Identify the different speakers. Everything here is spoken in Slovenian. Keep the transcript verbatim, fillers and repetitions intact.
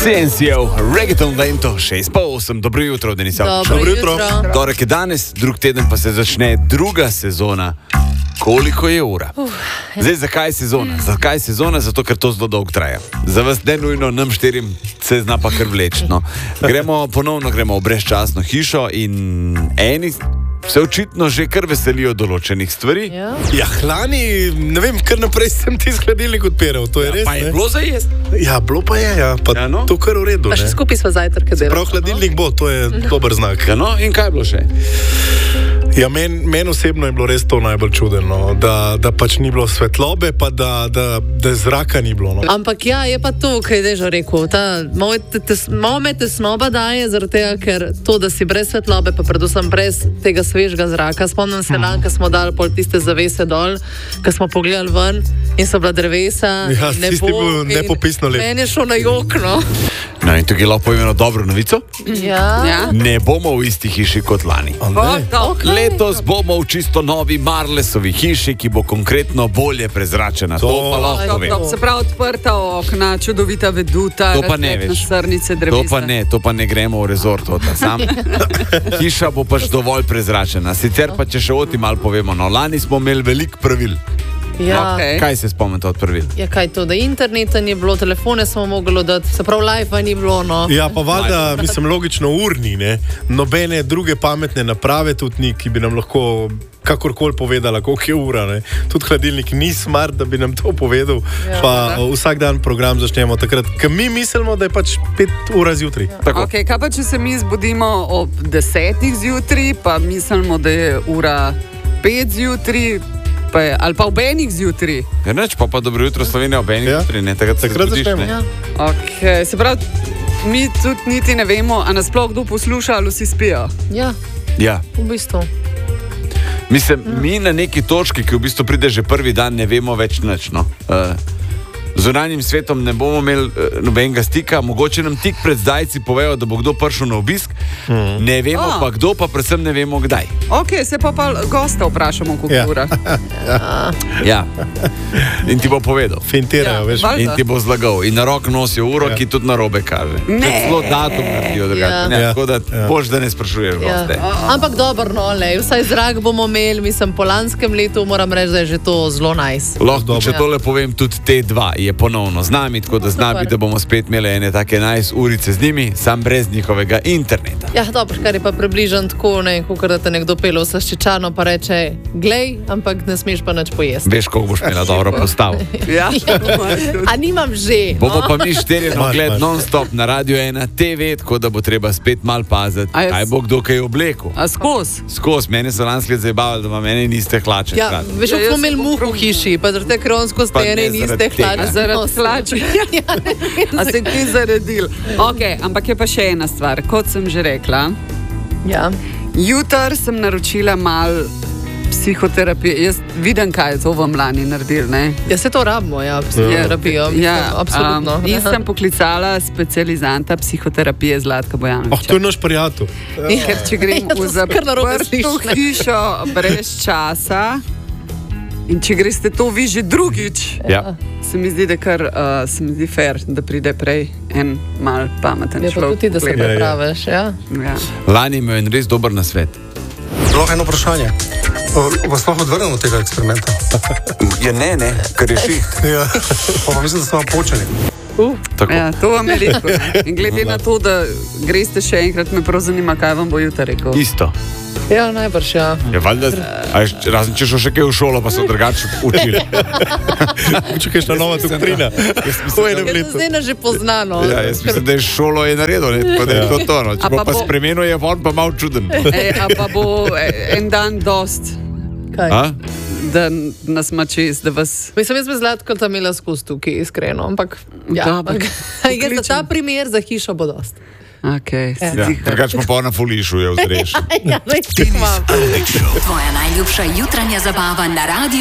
Speaker 1: C N C-ov Reggaeton Vento, šest pa osem, dobro jutro, Denisov.
Speaker 2: Dobro jutro.
Speaker 1: Torek je danes, drug teden pa se začne druga sezona. Koliko je ura? Uh, Zdaj, zakaj sezona? Zakaj sezona? Zato, ker to zelo dolgo traja. Za vas ne nujno, nam štirim se zna pa kar vleči. No. Gremo ponovno, gremo v brezčasno hišo in eni se očitno že kar veselijo določenih stvari.
Speaker 2: Ja,
Speaker 3: Ja, hlani, ne vem, kar naprej sem ti hladilnik odpiral, to je res,
Speaker 1: Pa je
Speaker 3: ne?
Speaker 1: bilo za jesti?
Speaker 3: Ja, bilo pa je, ja, pa
Speaker 1: Ja, no.
Speaker 3: to kar v redu,
Speaker 2: pa še
Speaker 3: ne?
Speaker 2: skupaj smo zajtrke delali.
Speaker 3: Prav hladilnik bo, to je dober znak.
Speaker 1: Ja, no, in kaj je bilo še?
Speaker 3: Ja, meni men osebno je bilo res to najbolj čudeno, da, da pač ni bilo svetlobe, pa da, da, da zraka ni bilo. No.
Speaker 2: Ampak ja, je pa to, kaj je že rekel. Ta, malo, te, tes, malo me tesnoba daje, zaradi tega, ker to, da si brez svetlobe, pa predvsem brez tega svežega zraka. Spomnim se dan, ko smo dali pol tiste zavese dol, ko smo pogledali ven in so bila drevesa.
Speaker 3: Ja, tisti bil nepopisno lep.
Speaker 2: Meni je šlo na jokno.
Speaker 1: No, in tukaj lahko povemo dobro novico.
Speaker 2: Ja.
Speaker 4: Ja.
Speaker 1: Ne bomo v isti hiši kot lani.
Speaker 3: A ne?
Speaker 2: Okay.
Speaker 1: Letos bomo v čisto novi Marlesovi hiši, ki bo konkretno bolje prezračena. To,
Speaker 3: To-
Speaker 1: pa lahko
Speaker 4: Top,
Speaker 1: povem.
Speaker 4: top, se pravi, odprta okna, čudovita veduta,
Speaker 1: To pa ne
Speaker 4: razcvetne
Speaker 1: veš.
Speaker 4: srnice,
Speaker 1: To
Speaker 4: drevesa.
Speaker 1: pa ne, to pa ne gremo v rezort od sam. Hiša bo pač dovolj prezračena. Sicer pa, če še o tem malo povemo, no, lani smo imeli veliko pravil.
Speaker 2: Ja.
Speaker 4: Okej.
Speaker 1: Kaj se spomnite od pravil?
Speaker 2: Ja, kaj to, da interneta ni bilo, telefone smo mogli dati, se pravi, live ni bilo. No.
Speaker 3: Ja, pa valjda, mislim, logično urni, ne? Nobene druge pametne naprave tudi ni, ki bi nam lahko kakorkoli povedala, koliko je ura, ne? Tudi hladilnik ni smart, da bi nam to povedal,
Speaker 2: Ja.
Speaker 3: pa vsak dan program začnemo takrat, ker mi mislimo, da je pač pet ura zjutraj.
Speaker 1: Tako.
Speaker 4: Okay, kaj pa, če se mi zbudimo ob desetih zjutraj, pa mislimo, da je ura pet zjutraj, pa je, ali pa ob enih zjutraj.
Speaker 1: Ja, neč, pa pa dobro jutro Slovenija ob enih
Speaker 3: Ja.
Speaker 1: jutri, ne, takrat se
Speaker 3: Takrat
Speaker 1: zbudiš,
Speaker 3: začnemo.
Speaker 1: ne.
Speaker 2: Ja.
Speaker 4: Okay, se pravi, mi tudi niti ne vemo, a nas sploh kdo posluša ali vsi spijo.
Speaker 2: Ja,
Speaker 1: Ja.
Speaker 2: v bistvu.
Speaker 1: Mislim, mi na neki točki, ki v bistvu pride že prvi dan, ne vemo več nič. No. Uh, z zunanjim svetom ne bomo imeli uh, nobenega stika, mogoče nam tik pred zdajci povejo, da bo kdo prišel na obisk, mm. ne vemo
Speaker 4: Oh.
Speaker 1: pa kdo, pa predvsem ne vemo kdaj.
Speaker 4: Ok, se pa pa gosta vprašamo, koliko
Speaker 3: Ja.
Speaker 4: ura.
Speaker 1: Ja. In ti bo povedal.
Speaker 3: Fintirajo,
Speaker 4: Ja,
Speaker 3: veš.
Speaker 4: val-
Speaker 1: In ti bo zlagal. In na rok nosijo uro,
Speaker 3: Ja.
Speaker 1: ki tudi na robe kaže.
Speaker 4: Ne.
Speaker 1: Če celo datum naredijo drugače.
Speaker 2: Ja.
Speaker 1: Ne,
Speaker 3: Ja.
Speaker 1: tako da
Speaker 3: Ja.
Speaker 1: boš, da ne sprašuješ
Speaker 2: Ja.
Speaker 1: goste.
Speaker 2: Ampak dobro, no, le, vsaj zrak bomo imeli, mislim, po lanskem letu moram reči, da je že to zelo nice.
Speaker 1: Lahko,
Speaker 3: Dobro.
Speaker 1: če tole povem, tudi te dva je ponovno z nami, tako da znam,
Speaker 2: Super.
Speaker 1: da bomo spet imeli ene take nice urice z njimi, sam brez njihovega interneta.
Speaker 2: Ja, dobro, kar je pa približno tako, ne, kot da te nekdo pele v saščičano, pa reče, glej, ampak ne smeš pa nič pojesti.
Speaker 1: Veš, koliko boš imela dobro postavo.
Speaker 4: Ja.
Speaker 2: A nimam že.
Speaker 1: Bomo
Speaker 2: no?
Speaker 1: pa mi štirje na
Speaker 3: Imaš,
Speaker 1: ogled
Speaker 3: imaš.
Speaker 1: non-stop na Radio ena T V, tako da bo treba spet mal paziti,
Speaker 4: A je
Speaker 1: kaj
Speaker 4: s-
Speaker 1: bo kdo kaj oblekel.
Speaker 4: A skos?
Speaker 1: Skos, mene so lansko leto zabavali, da vam mene niste hlače.
Speaker 2: Ja,
Speaker 1: hlad.
Speaker 2: veš,
Speaker 4: Ja,
Speaker 2: ja,
Speaker 4: jaz
Speaker 2: smo imeli
Speaker 4: sem
Speaker 2: muh v
Speaker 4: okrog-
Speaker 2: hiši, pa zaradi tega kronsko
Speaker 1: Pa
Speaker 2: stene
Speaker 1: ne
Speaker 2: in iste
Speaker 1: zaradi tega.
Speaker 2: hlače.
Speaker 4: A zaradi hlač?
Speaker 2: Ja, ne vem,
Speaker 4: A se ti zaredil? Ok, ampak je pa še ena stvar, kot sem že rekla.
Speaker 2: Ja.
Speaker 4: Jutr sem naročila mal psihoterapije. Jaz vidim, kaj je to vam lani naredil, ne?
Speaker 2: ja, se to rabimo, ja, psihoterapijo.
Speaker 4: Ja,
Speaker 2: absolutno.
Speaker 4: Um, in sem poklicala specializanta psihoterapije Zlatka
Speaker 3: Oh,
Speaker 4: Bojanoviča.
Speaker 3: to je naš prijatelj.
Speaker 4: Ker če grem
Speaker 2: Ja, to
Speaker 4: v
Speaker 2: sem kar narobe
Speaker 4: zaprto
Speaker 2: slišala.
Speaker 4: hišo brez časa in če greste to vi že drugič,
Speaker 1: Ja.
Speaker 4: se mi zdi, da kar, uh, se mi zdi fair, da pride prej en mal pameten
Speaker 2: Je pa
Speaker 4: človek.
Speaker 2: tudi ti, da se
Speaker 4: pogleda.
Speaker 3: Ja, ja.
Speaker 2: prepraviš. Ja.
Speaker 4: Ja.
Speaker 1: Lani imel en res dober nasvet.
Speaker 5: Lahko eno vprašanje. O, Vas lahko odvrnemo od tega eksperimenta?
Speaker 1: Ja, ne, ne, ker je šiht.
Speaker 5: Ja. Pa, pa mislim, da smo vam počeli.
Speaker 1: Tako.
Speaker 4: Ja, to vam je rekel. ne. In glede na to, da greste še enkrat, me prav zanima, kaj vam bo jutri rekel.
Speaker 1: Isto.
Speaker 2: ja, najbrž ja.
Speaker 1: Ja, valjda, a je, razen če šel še kaj v šolo, pa so drugače učili.
Speaker 3: Če kaj nova doktrina. To je
Speaker 2: Ja, to
Speaker 3: nevrjetno.
Speaker 2: zdaj nas že poznano.
Speaker 1: Ja, jaz mislim, da je šolo je naredil, ne, tako da je to to. No. Če
Speaker 4: A
Speaker 1: bo
Speaker 4: pa
Speaker 1: pa
Speaker 4: bo-
Speaker 1: spremenil, je on pa malo čuden.
Speaker 4: E, a pa bo e, en dan dost,
Speaker 2: Kaj?
Speaker 1: A?
Speaker 4: da nas ima čez, da vas...
Speaker 2: Mislim, jaz bi zlatko tam imela skozi tukaj, iskreno, ampak ja,
Speaker 4: Dobro.
Speaker 2: ampak, jaz za ta primer za hišo bo dost.
Speaker 4: Okay,
Speaker 2: Ja.
Speaker 1: Ja, drugače pa pa na fulišu je vzreš.
Speaker 2: Ja, res imam.
Speaker 6: Tvoja najljubša jutranja zabava na radiju.